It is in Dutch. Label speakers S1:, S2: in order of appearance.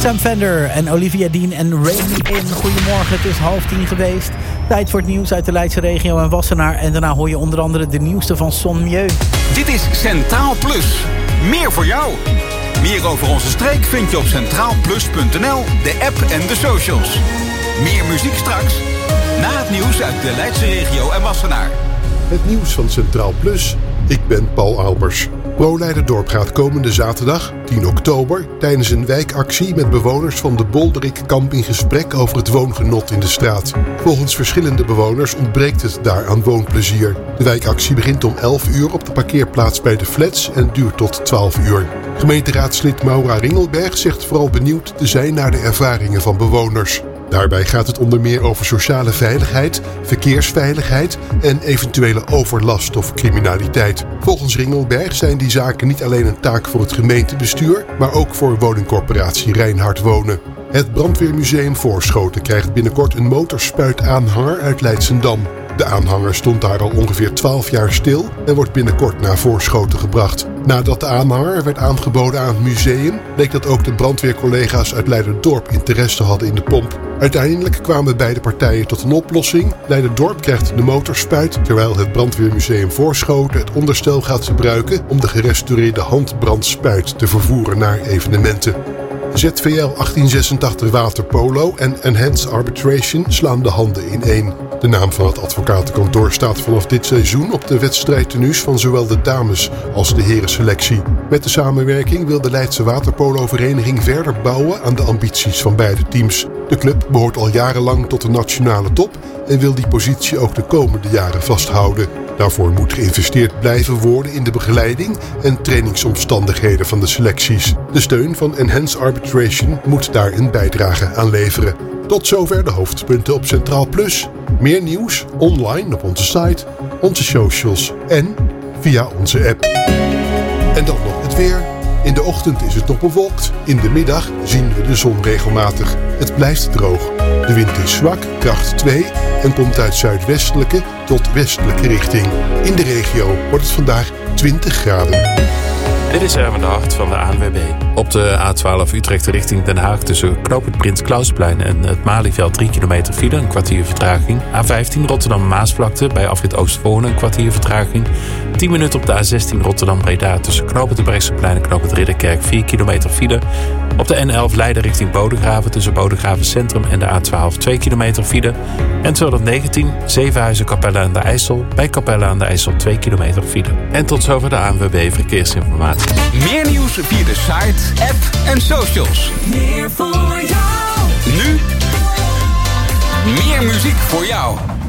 S1: Sam Fender en Olivia Dean en Rain In. Goedemorgen, het is 9:30 geweest. Tijd voor het nieuws uit de Leidse regio en Wassenaar. En daarna hoor je onder andere de nieuwste van Son Mieu.
S2: Dit is Centraal Plus. Meer voor jou. Meer over onze streek vind je op centraalplus.nl, de app en de socials. Meer muziek straks. Na het nieuws uit de Leidse regio en Wassenaar.
S3: Het nieuws van Centraal Plus. Ik ben Paul Albers. ProLeiderdorp gaat komende zaterdag, 10 oktober... tijdens een wijkactie met bewoners van de Bolderik-kamp in gesprek over het woongenot in de straat. Volgens verschillende bewoners ontbreekt het daar aan woonplezier. De wijkactie begint om 11 uur op de parkeerplaats bij de flats en duurt tot 12 uur. Gemeenteraadslid Maura Ringelberg zegt vooral benieuwd te zijn naar de ervaringen van bewoners. Daarbij gaat het onder meer over sociale veiligheid, verkeersveiligheid en eventuele overlast of criminaliteit. Volgens Ringelberg zijn die zaken niet alleen een taak voor het gemeentebestuur, maar ook voor woningcorporatie Rijnhard Wonen. Het Brandweermuseum Voorschoten krijgt binnenkort een motorspuitaanhanger uit Leidschendam. De aanhanger stond daar al ongeveer 12 jaar stil en wordt binnenkort naar Voorschoten gebracht. Nadat de aanhanger werd aangeboden aan het museum, bleek dat ook de brandweercollega's uit Leiderdorp interesse hadden in de pomp. Uiteindelijk kwamen beide partijen tot een oplossing. Leiderdorp krijgt de motorspuit, terwijl het Brandweermuseum Voorschoten het onderstel gaat gebruiken om de gerestaureerde handbrandspuit te vervoeren naar evenementen. ZVL 1886 Waterpolo en Enhanced Arbitration slaan de handen ineen. De naam van het advocatenkantoor staat vanaf dit seizoen op de wedstrijdtenues van zowel de dames als de herenselectie. Met de samenwerking wil de Leidse Waterpolo-vereniging verder bouwen aan de ambities van beide teams. De club behoort al jarenlang tot de nationale top en wil die positie ook de komende jaren vasthouden. Daarvoor moet geïnvesteerd blijven worden in de begeleiding en trainingsomstandigheden van de selecties. De steun van Enhanced Arbitration moet daar een bijdrage aan leveren. Tot zover de hoofdpunten op Centraal Plus. Meer nieuws online op onze site, onze socials en via onze app. En dan nog het weer. In de ochtend is het nog bewolkt. In de middag zien we de zon regelmatig. Het blijft droog. De wind is zwak, kracht 2 en komt uit zuidwestelijke tot westelijke richting. In de regio wordt het vandaag 20 graden.
S4: Dit is Erwin de Hart van de ANWB. Op de A12 Utrecht richting Den Haag tussen knooppunt Prins Klausplein en het Malieveld 3 kilometer file, een kwartier vertraging. A15 Rotterdam-Maasvlakte bij afrit Oostvoorne, een kwartier vertraging. 10 minuten op de A16 Rotterdam-Breda tussen knooppunt de Brechtseplein en knooppunt Ridderkerk 4 kilometer file. Op de N11 Leiden richting Bodegraven tussen Bodegraven Centrum en de A12 2 kilometer file. En 219 Zevenhuizen Capelle aan de IJssel bij Capelle aan de IJssel 2 kilometer file. En tot zover de ANWB Verkeersinformatie.
S2: Meer nieuws via de site, app en socials.
S5: Meer voor jou.
S2: Nu meer muziek voor jou.